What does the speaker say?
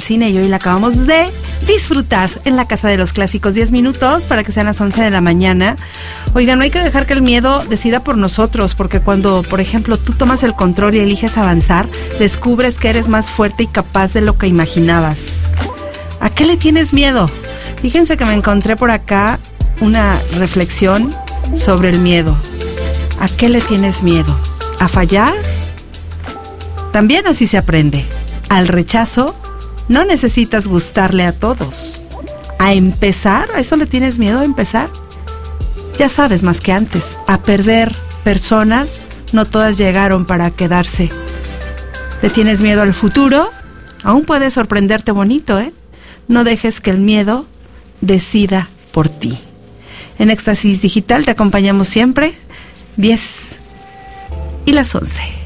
del cine y hoy la acabamos de disfrutar en la Casa de los Clásicos. 10 minutos para que sean las 11 de la mañana. Oigan, no hay que dejar que el miedo decida por nosotros, porque cuando, por ejemplo, tú tomas el control y eliges avanzar, descubres que eres más fuerte y capaz de lo que imaginabas. ¿A qué le tienes miedo? Fíjense que me encontré por acá una reflexión sobre el miedo. ¿A qué le tienes miedo? ¿A fallar? También así se aprende. Al rechazo, no necesitas gustarle a todos. ¿A empezar? ¿A eso le tienes miedo, a empezar? Ya sabes más que antes. A perder personas, no todas llegaron para quedarse. ¿Le tienes miedo al futuro? Aún puedes sorprenderte bonito, ¿eh? No dejes que el miedo decida por ti. En Éxtasis Digital te acompañamos siempre, 10 y las 11.